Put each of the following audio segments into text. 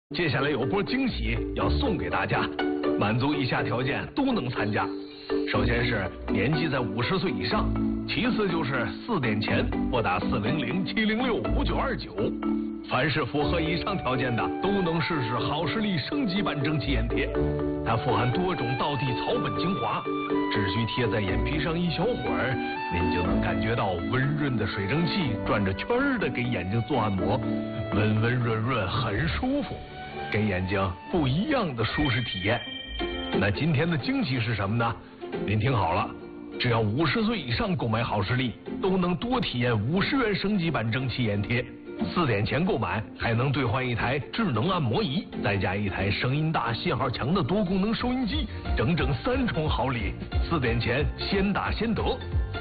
接下来有波惊喜要送给大家，满足以下条件都能参加。首先是年纪在50岁以上，其次就是4点前拨打400-706-5929。凡是符合以上条件的，都能试试好视力升级版蒸汽眼贴。它富含多种道地草本精华，只需贴在眼皮上一小会儿，您就能感觉到温润的水蒸气转着圈儿的给眼睛做按摩，温温润润，很舒服，给眼睛不一样的舒适体验。那今天的惊喜是什么呢？您听好了，只要50岁以上购买好视力，都能多体验50元升级版蒸汽眼贴。4点前购买还能兑换一台智能按摩仪，再加一台声音大、信号强的多功能收音机，整整3重好礼。4点前先打先得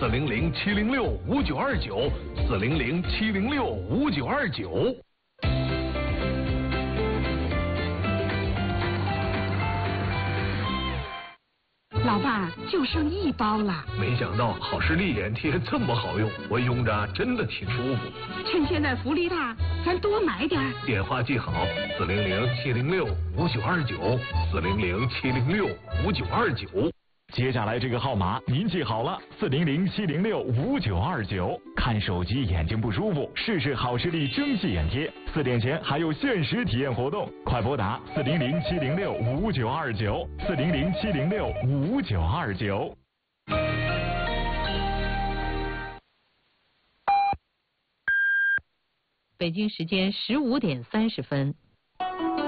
，400-706-5929，400-706-5929。 老伴，就剩1包了。 没想到好视力眼贴这么好用，我用着真的挺舒服。 趁现在福利大，咱多买点。 电话记好：400-706-5929，400-706-5929。 接下来这个号码您记好了，400-706-5929。看手机眼睛不舒服，试试好视力蒸汽眼贴。4点前还有限时体验活动，快拨打400-706-5929，400-706-5929。 北京时间15点30分。